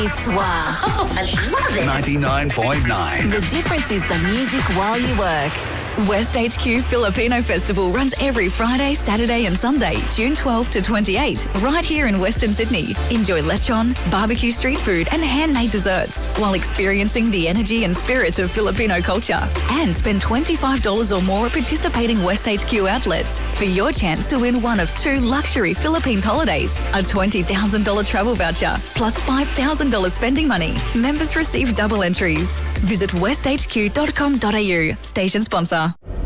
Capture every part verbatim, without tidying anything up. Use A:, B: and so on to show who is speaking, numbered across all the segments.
A: It's Swa.
B: Oh, I love it.
C: ninety-nine point nine.
A: The difference is the music while you work. West H Q Filipino Festival runs every Friday, Saturday and Sunday, June twelfth to twenty-eighth, right here in Western Sydney. Enjoy lechon, barbecue street food and handmade desserts while experiencing the energy and spirit of Filipino culture. And spend twenty-five dollars or more at participating West H Q outlets for your chance to win one of two luxury Philippines holidays, a twenty thousand dollars travel voucher, plus five thousand dollars spending money. Members receive double entries. Visit west h q dot com dot a u. Station sponsor.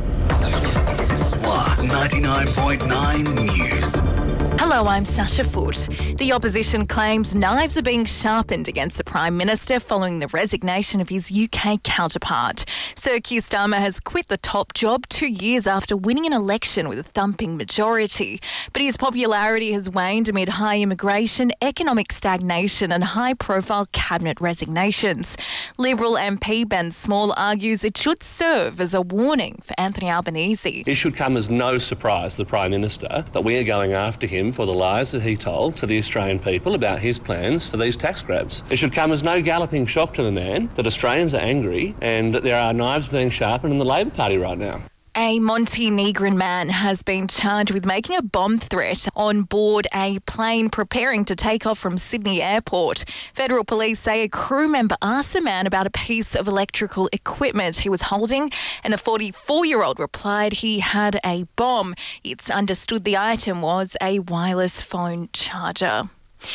C: Swa ninety-nine point nine News.
D: Hello, I'm Sasha Foote. The opposition claims knives are being sharpened against the Prime Minister following the resignation of his U K counterpart. Sir Keir Starmer has quit the top job two years after winning an election with a thumping majority. But his popularity has waned amid high immigration, economic stagnation and high-profile cabinet resignations. Liberal M P Ben Small argues it should serve as a warning for Anthony Albanese.
E: It should come as no surprise to the Prime Minister that we are going after him for the lies that he told to the Australian people about his plans for these tax grabs. It should come as no galloping shock to the man that Australians are angry and that there are knives being sharpened in the Labor Party right now.
D: A Montenegrin man has been charged with making a bomb threat on board a plane preparing to take off from Sydney Airport. Federal police say a crew member asked the man about a piece of electrical equipment he was holding, and the forty-four-year-old replied he had a bomb. It's understood the item was a wireless phone charger.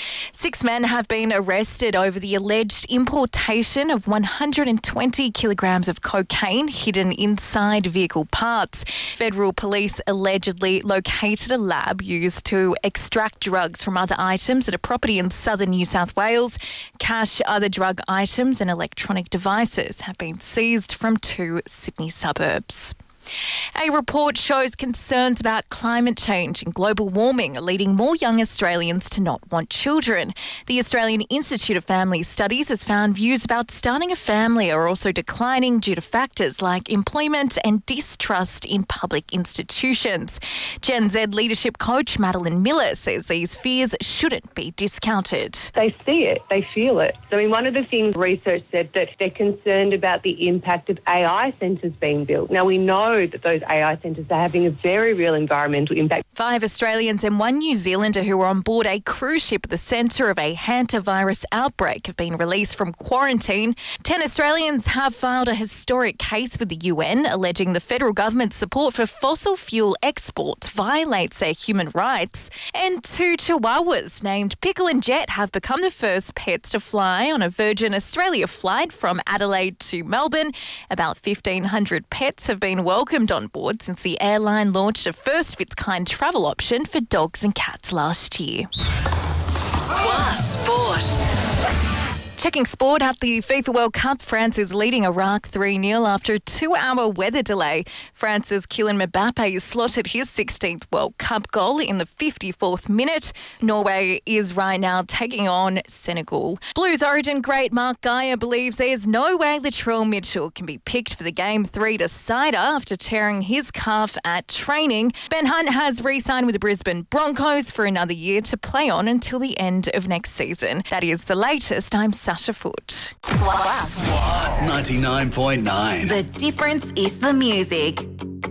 D: Six men have been arrested over the alleged importation of one hundred twenty kilograms of cocaine hidden inside vehicle parts. Federal police allegedly located a lab used to extract drugs from other items at a property in southern New South Wales. Cash, other drug items and electronic devices have been seized from two Sydney suburbs. A report shows concerns about climate change and global warming are leading more young Australians to not want children. The Australian Institute of Family Studies has found views about starting a family are also declining due to factors like employment and distrust in public institutions. Gen Z leadership coach Madeline Miller says these fears shouldn't be discounted.
F: They see it, they feel it. So, I mean, one of the things research said that they're concerned about the impact of A I centres being built. Now, we know that those A I centres are having a very real environmental impact.
D: Five Australians and one New Zealander who were on board a cruise ship at the centre of a hantavirus outbreak have been released from quarantine. Ten Australians have filed a historic case with the U N alleging the federal government's support for fossil fuel exports violates their human rights. And two chihuahuas named Pickle and Jet have become the first pets to fly on a Virgin Australia flight from Adelaide to Melbourne. About fifteen hundred pets have been welcomed on board since the airline launched a first-of-its-kind travel option for dogs and cats last year.
B: Swa Sport.
D: Checking sport at the FIFA World Cup, France is leading Iraq three nil after a two-hour weather delay. France's Kylian Mbappe slotted his sixteenth World Cup goal in the fifty-fourth minute. Norway is right now taking on Senegal. Blues Origin great Mark Geyer believes there's no way Latrell Mitchell can be picked for the Game three decider after tearing his calf at training. Ben Hunt has re-signed with the Brisbane Broncos for another year to play on until the end of next season. That is the latest. I'm Sasha Foote.
A: Swa.
C: Swa ninety-nine point nine.
A: The difference is the music.